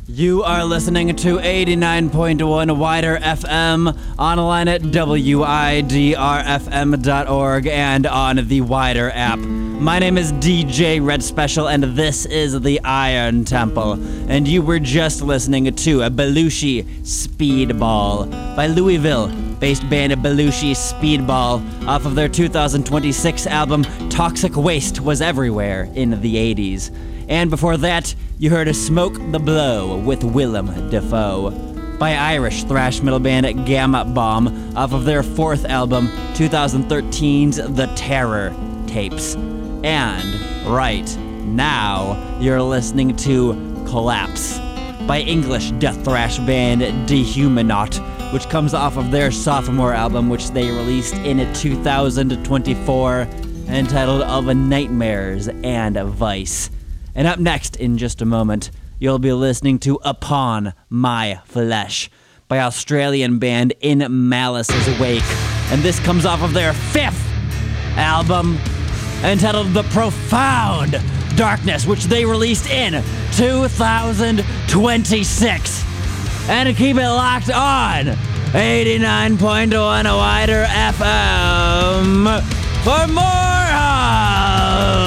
You are listening to 89.1 Wider FM, online at widrfm.org and on the Wider app. My name is DJ Red Special, and this is the Iron Temple. And you were just listening to a Belushi Speedball by Louisville-based band Belushi Speedball off of their 2026 album Toxic Waste Was Everywhere in the 80s. And before that, you heard Smoke the Blow with Willem Dafoe by Irish thrash metal band Gamma Bomb off of their fourth album, 2013's The Terror Tapes. And right now, you're listening to Collapse by English death thrash band Dehumanot, which comes off of their sophomore album, which they released in 2024, entitled Of Nightmares and Vice. And up next, in just a moment, you'll be listening to Upon My Flesh by Australian band In Malice's Wake. And this comes off of their fifth album, entitled The Profound Darkness, which they released in 2026. And keep it locked on 89.1 Wider FM for more